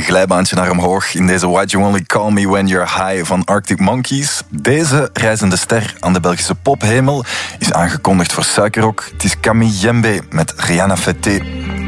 glijbaantje naar omhoog in deze Why'd You Only Call Me When You're High van Arctic Monkeys. Deze reizende ster aan de Belgische pophemel is aangekondigd voor suikerrock. Het is Camille Jembe met Rihanna Fete.